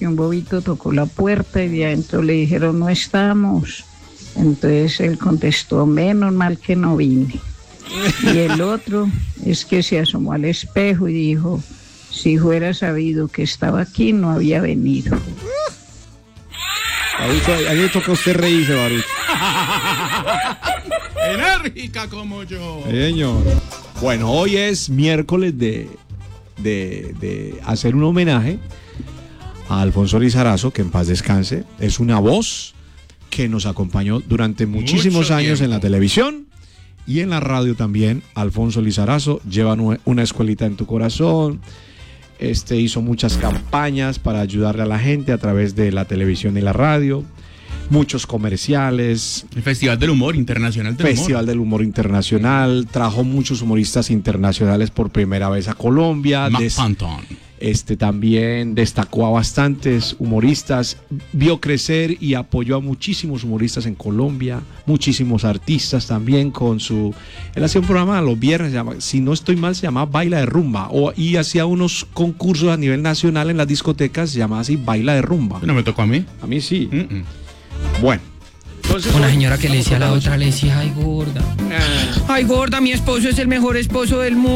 que un bobito tocó la puerta y de adentro le dijeron no estamos. Entonces él contestó, menos mal que no vine. Y el otro es que se asomó al espejo y dijo, si fuera sabido que estaba aquí, no había venido. A mí le toca a usted reírse, Baruch. Enérgica como yo. Señor. Bueno, hoy es miércoles de hacer un homenaje a Alfonso Lizarazo, que en paz descanse. Es una voz que nos acompañó durante muchísimos años en la televisión y en la radio también. Alfonso Lizarazo lleva una escuelita en tu corazón. Hizo muchas campañas para ayudarle a la gente a través de la televisión y la radio. Muchos comerciales. El Festival del Humor Internacional del Festival del Humor Internacional. Trajo muchos humoristas internacionales por primera vez a Colombia. También destacó a bastantes humoristas. Vio crecer y apoyó a muchísimos humoristas en Colombia. Muchísimos artistas también con su... Él hacía un programa los viernes, si no estoy mal, se llamaba Baila de Rumba. Y hacía unos concursos a nivel nacional en las discotecas, se llamaba así Baila de Rumba. ¿No me tocó a mí? A mí sí. Bueno. Entonces, una señora que le decía a la otra, le decía, ay gorda, mi esposo es el mejor esposo del mundo.